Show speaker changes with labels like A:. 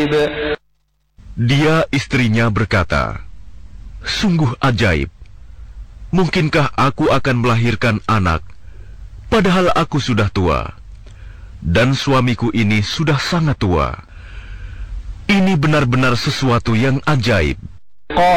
A: عجيب.
B: Dia istrinya berkata, "Sungguh ajaib. Mungkinkah aku akan melahirkan anak, padahal aku sudah tua, dan suamiku ini sudah sangat tua. Ini benar-benar sesuatu yang ajaib."